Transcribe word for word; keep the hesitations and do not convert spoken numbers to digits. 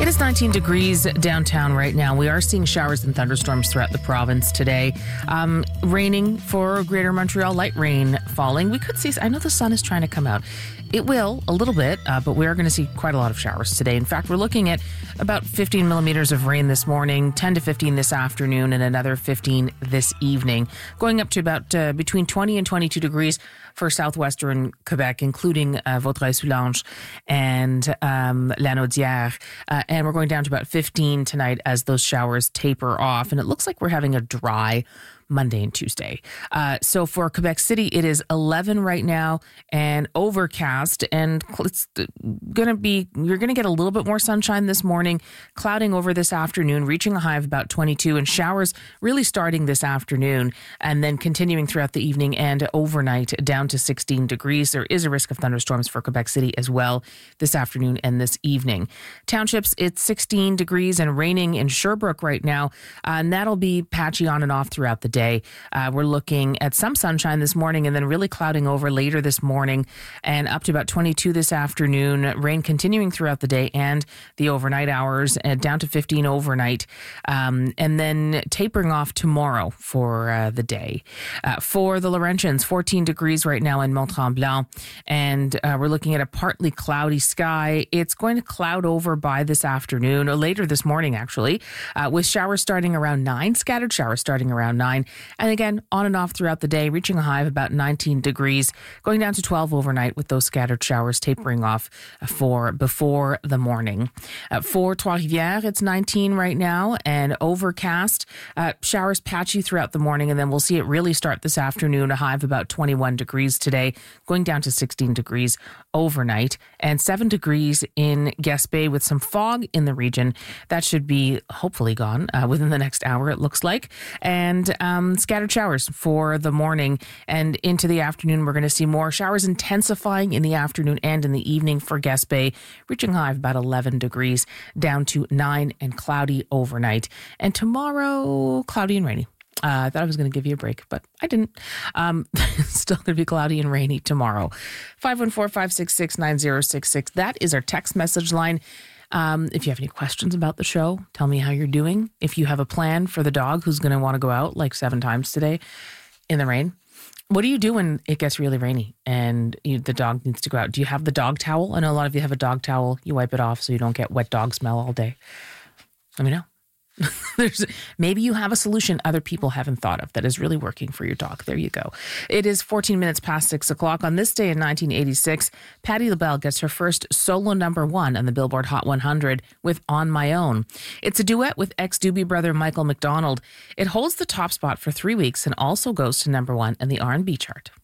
is nineteen degrees downtown right now. We are seeing showers and thunderstorms throughout the province today. Um, raining for Greater Montreal, light rain falling. We could see, I know the sun is trying to come out. It will, a little bit, uh, but we are going to see quite a lot of showers today. In fact, we're looking at about fifteen millimeters of rain this morning, ten to fifteen this afternoon, and another fifteen this evening. Going up to about uh, between twenty and twenty-two degrees for southwestern Quebec, including uh, Vaudreuil-Soulanges and um, Lanaudière. Uh, and we're going down to about fifteen tonight as those showers taper off. And it looks like we're having a dry Monday and Tuesday. Uh, so for Quebec City, it is eleven right now and overcast, and it's going to be, you're going to get a little bit more sunshine this morning, clouding over this afternoon, reaching a high of about twenty-two, and showers really starting this afternoon and then continuing throughout the evening and overnight down to sixteen degrees. There is a risk of thunderstorms for Quebec City as well this afternoon and this evening. Townships, it's sixteen degrees and raining in Sherbrooke right now, uh, and that'll be patchy on and off throughout the day. Day. Uh, we're looking at some sunshine this morning and then really clouding over later this morning and up to about twenty-two this afternoon. Rain continuing throughout the day and the overnight hours, and down to fifteen overnight, um, and then tapering off tomorrow for uh, the day. Uh, for the Laurentians, fourteen degrees right now in Mont-Tremblant, and uh, we're looking at a partly cloudy sky. It's going to cloud over by this afternoon or later this morning, actually, uh, with showers starting around nine, scattered showers starting around nine. And again, on and off throughout the day, reaching a high of about nineteen degrees, going down to twelve overnight with those scattered showers tapering off for before the morning. Uh, for Trois-Rivières, it's nineteen right now and overcast. Uh, showers patchy throughout the morning, and then we'll see it really start this afternoon, a high of about twenty-one degrees today, going down to sixteen degrees overnight, and seven degrees in Gaspé with some fog in the region. That should be hopefully gone uh, within the next hour, it looks like. And um, scattered showers for the morning and into the afternoon. We're going to see more showers intensifying in the afternoon and in the evening for Gaspé, reaching high of about eleven degrees, down to nine and cloudy overnight. And tomorrow, cloudy and rainy. Uh, I thought I was going to give you a break, but I didn't. Um, still going to be cloudy and rainy tomorrow. five one four, five six six, nine zero six six. That is our text message line. Um, if you have any questions about the show, tell me how you're doing. If you have a plan for the dog who's going to want to go out like seven times today in the rain, what do you do when it gets really rainy and you, the dog needs to go out? Do you have the dog towel? I know a lot of you have a dog towel. You wipe it off so you don't get wet dog smell all day. Let me know. There's maybe you have a solution other people haven't thought of that is really working for your dog. There you go. It is fourteen minutes past six o'clock. On this day in nineteen eighty-six, Patti LaBelle gets her first solo number one on the Billboard Hot one hundred with On My Own. It's a duet with ex-Doobie brother Michael McDonald. It holds the top spot for three weeks and also goes to number one in the R and B chart.